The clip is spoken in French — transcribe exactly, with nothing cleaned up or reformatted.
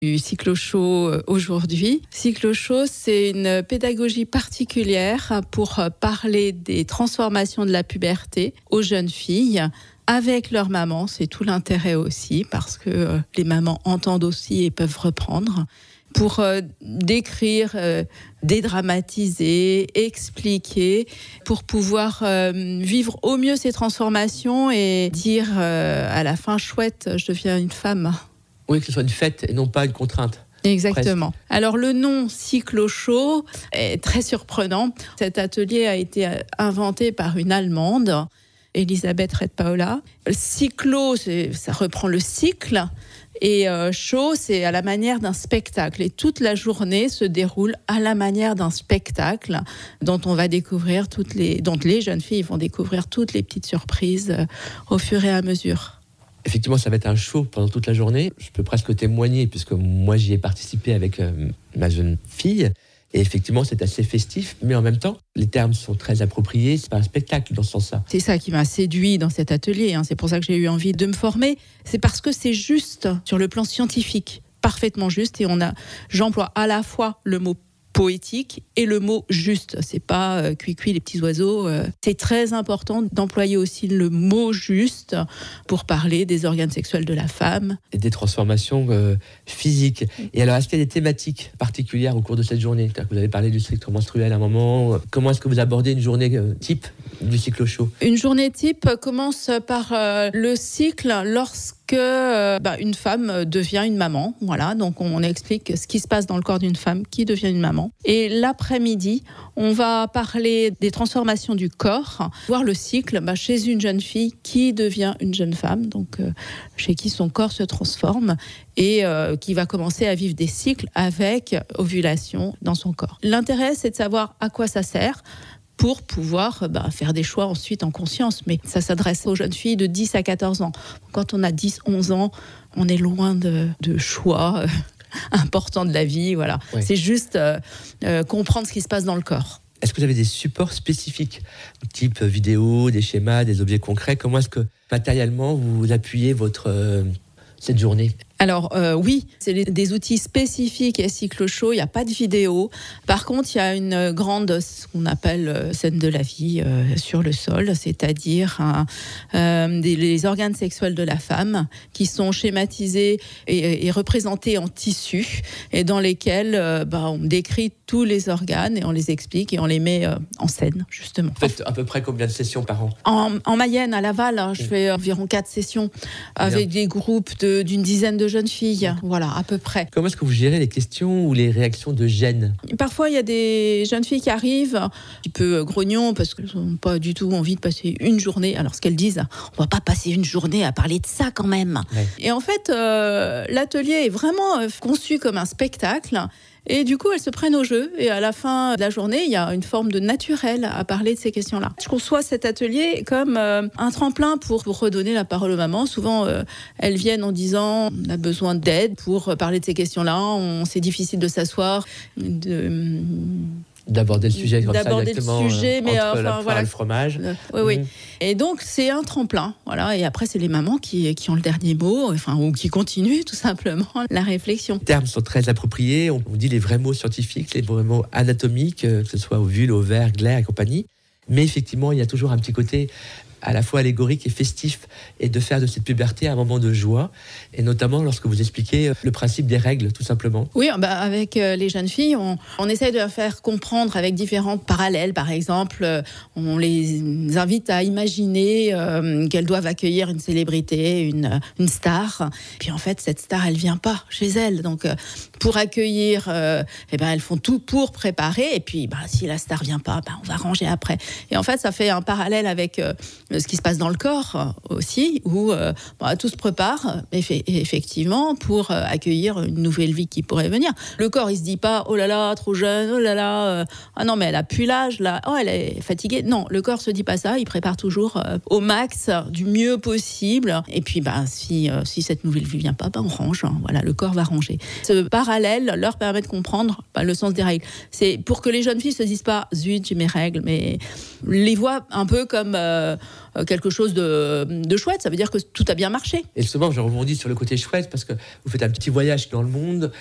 du cyclo-show aujourd'hui. Cyclo-show, c'est une pédagogie particulière pour parler des transformations de la puberté aux jeunes filles avec leur maman. C'est tout l'intérêt aussi parce que les mamans entendent aussi et peuvent reprendre pour euh, décrire, euh, dédramatiser, expliquer, pour pouvoir euh, vivre au mieux ces transformations et dire euh, à la fin, chouette, je deviens une femme. Oui, que ce soit une fête et non pas une contrainte. Exactement. Presque. Alors le nom cyclo-show est très surprenant. Cet atelier a été inventé par une Allemande, Elisabeth Red-Paula. Cyclo, c'est, ça reprend le cycle. Et euh, show, c'est à la manière d'un spectacle. Et toute la journée se déroule à la manière d'un spectacle dont on va découvrir toutes les, dont les jeunes filles vont découvrir toutes les petites surprises euh, au fur et à mesure. Effectivement, ça va être un show pendant toute la journée. Je peux presque témoigner, puisque moi, j'y ai participé avec euh, ma jeune fille. Et effectivement, c'est assez festif, mais en même temps, les termes sont très appropriés. C'est pas un spectacle dans ce sens-là. C'est ça qui m'a séduit dans cet atelier. Hein. C'est pour ça que j'ai eu envie de me former. C'est parce que c'est juste sur le plan scientifique, parfaitement juste. Et on a, j'emploie à la fois le mot poétique et le mot juste. C'est pas euh, cuicui les petits oiseaux. Euh. C'est très important d'employer aussi le mot juste pour parler des organes sexuels de la femme. Et des transformations euh, physiques. Et alors, est-ce qu'il y a des thématiques particulières au cours de cette journée ? Vous avez parlé du cycle menstruel à un moment. Comment est-ce que vous abordez une journée euh, type du cyclo-show ? Une journée type commence par euh, le cycle lorsque que euh, bah, une femme devient une maman. Voilà, donc on, on explique ce qui se passe dans le corps d'une femme qui devient une maman. Et l'après-midi, on va parler des transformations du corps, voir le cycle bah, chez une jeune fille qui devient une jeune femme, donc euh, chez qui son corps se transforme et euh, qui va commencer à vivre des cycles avec ovulation dans son corps. L'intérêt, c'est de savoir à quoi ça sert pour pouvoir bah, faire des choix ensuite en conscience. Mais ça s'adresse aux jeunes filles de dix à quatorze ans. Quand on a dix à onze ans, on est loin de, de choix euh, importants de la vie. Voilà. Oui. C'est juste euh, euh, comprendre ce qui se passe dans le corps. Est-ce que vous avez des supports spécifiques, type vidéo, des schémas, des objets concrets ? Comment est-ce que matériellement vous appuyez votre, euh, cette journée ? Alors euh, oui, c'est les, des outils spécifiques à cyclo-show, il n'y a pas de vidéo. Par contre, il y a une grande, ce qu'on appelle euh, scène de la vie euh, sur le sol, c'est-à-dire hein, euh, des, les organes sexuels de la femme qui sont schématisés et, et représentés en tissu et dans lesquels euh, bah, on décrit tous les organes et on les explique et on les met euh, en scène, justement. Vous faites à peu près combien de sessions par an ? En, en Mayenne, à Laval, hein, je fais environ quatre sessions avec Bien. des groupes de, d'une dizaine de jeunes filles, voilà, à peu près. Comment est-ce que vous gérez les questions ou les réactions de gêne ? Parfois, il y a des jeunes filles qui arrivent, un petit peu grognon, parce qu'elles n'ont pas du tout envie de passer une journée. Alors, ce qu'elles disent, on ne va pas passer une journée à parler de ça quand même. Ouais. Et en fait, euh, l'atelier est vraiment conçu comme un spectacle. Et du coup, elles se prennent au jeu. Et à la fin de la journée, il y a une forme de naturel à parler de ces questions-là. Je conçois cet atelier comme euh, un tremplin pour, pour redonner la parole aux mamans. Souvent, euh, elles viennent en disant on a besoin d'aide pour parler de ces questions-là. On, c'est difficile de s'asseoir, de... d'aborder le sujet comme d'aborder ça directement le sujet, euh, mais entre enfin, la poire voilà. et le fromage. Euh, oui, oui. Mmh. Et donc, c'est un tremplin. Voilà. Et après, c'est les mamans qui, qui ont le dernier mot, enfin, ou qui continuent tout simplement la réflexion. Les termes sont très appropriés. On vous dit les vrais mots scientifiques, les vrais mots anatomiques, que ce soit ovule, ovaire, glaire et compagnie. Mais effectivement, il y a toujours un petit côté à la fois allégorique et festif, et de faire de cette puberté un moment de joie, et notamment lorsque vous expliquez le principe des règles, tout simplement. Oui, bah avec euh, les jeunes filles, on, on essaie de leur faire comprendre avec différents parallèles. Par exemple, euh, on les invite à imaginer euh, qu'elles doivent accueillir une célébrité, une, une star. Puis en fait, cette star, elle vient pas chez elles. Donc, euh, pour accueillir, euh, eh ben, elles font tout pour préparer. Et puis, bah, si la star vient pas, bah, on va ranger après. Et en fait, ça fait un parallèle avec euh, ce qui se passe dans le corps aussi, où euh, bah, tout se prépare eff- effectivement pour euh, accueillir une nouvelle vie qui pourrait venir. Le corps, il se dit pas oh là là, trop jeune, oh là là, euh, ah non mais elle a plus l'âge là, oh elle est fatiguée. Non, le corps se dit pas ça, il prépare toujours euh, au max, du mieux possible. Et puis bah si euh, si cette nouvelle vie vient pas, bah, on range. Hein, voilà, le corps va ranger. Ce parallèle leur permet de comprendre bah, le sens des règles. C'est pour que les jeunes filles se disent pas zut, j'ai mes règles, mais les voient un peu comme euh, quelque chose de, de chouette. Ça veut dire que tout a bien marché. Et justement, je rebondis sur le côté chouette parce que vous faites un petit voyage dans le monde,